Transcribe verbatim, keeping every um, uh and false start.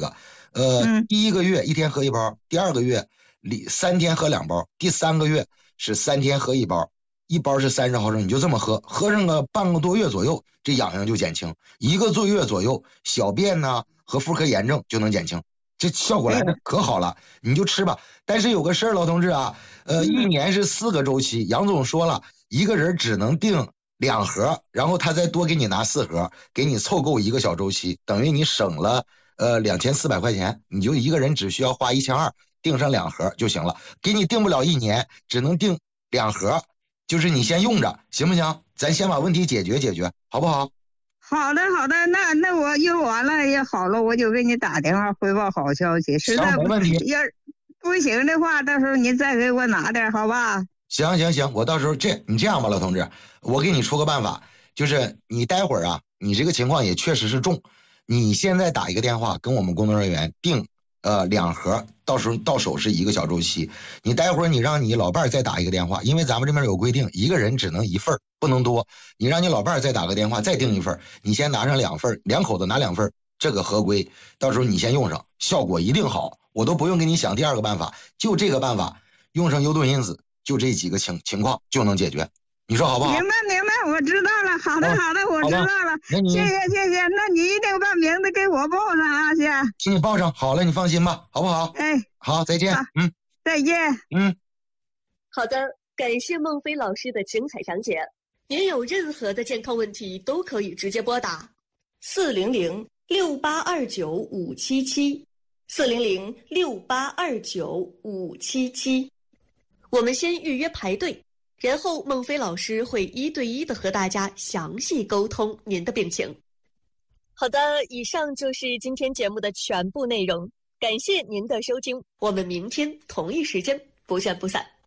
个，呃， 嗯第一个月一天喝一包，第二个月里三天喝两包，第三个月是三天喝一包，一包是三十毫升，你就这么喝，喝上个半个多月左右，这痒痒就减轻，一个多月左右，小便呢和妇科炎症就能减轻。这效果来的可好了，你就吃吧。但是有个事儿，老同志啊，呃，一年是四个周期，杨总说了，一个人只能订两盒，然后他再多给你拿四盒，给你凑够一个小周期，等于你省了呃两千四百块钱，你就一个人只需要花一千二，订上两盒就行了。给你订不了一年，只能订两盒，就是你先用着，行不行？咱先把问题解决解决，好不好？ 好的，好的，那那我用完了也好了，我就给你打电话汇报好消息。实在没问题。 要不行的话，到时候你再给我拿点，好吧？ 行行行，我到时候这你这样吧，老同志，我给你出个办法，就是你待会儿啊，你这个情况也确实是重，你现在打一个电话跟我们工作人员订呃两盒，到时候到手是一个小周期。你待会儿你让你老伴儿再打一个电话，因为咱们这边有规定，一个人只能一份，不能多。你让你老伴儿再打个电话，再订一份，你先拿上两份，两口子拿两份，这个合规。到时候你先用上，效果一定好，我都不用给你想第二个办法，就这个办法，用上优盾因子。就这几个情情况就能解决，你说好不好？ 明白明白，我知道了。好的好的，我知道了。谢谢谢谢，那你一定把名字给我报上啊，先。 给你报上，好了，你放心吧，好不好？ 哎， 好，再见。嗯， 再见。 嗯， 好的，感谢孟非老师的精彩讲解。您有任何的健康问题都可以直接拨打四零零六八二九五七七，四零零六八二九五七七。我们先预约排队，然后孟非老师会一对一的和大家详细沟通您的病情。好的，以上就是今天节目的全部内容，感谢您的收听，我们明天同一时间不见不散。